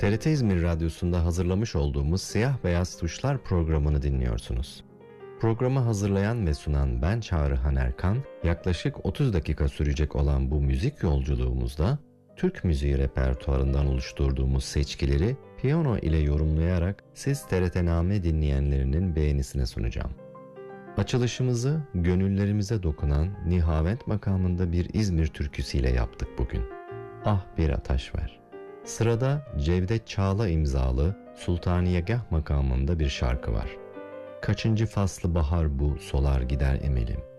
TRT İzmir Radyosu'nda hazırlamış olduğumuz Siyah Beyaz Tuşlar programını dinliyorsunuz. Programı hazırlayan ve sunan ben Çağrıhan Erkan, yaklaşık 30 dakika sürecek olan bu müzik yolculuğumuzda Türk müziği repertuarından oluşturduğumuz seçkileri piyano ile yorumlayarak siz TRT-Name dinleyenlerinin beğenisine sunacağım. Açılışımızı gönüllerimize dokunan Nihavent makamında bir İzmir türküsüyle yaptık bugün. Ah bir ataş ver. Sırada Cevdet Çağla imzalı Sultaniyegah makamında bir şarkı var. Kaçıncı faslı bahar bu, solar gider emelim.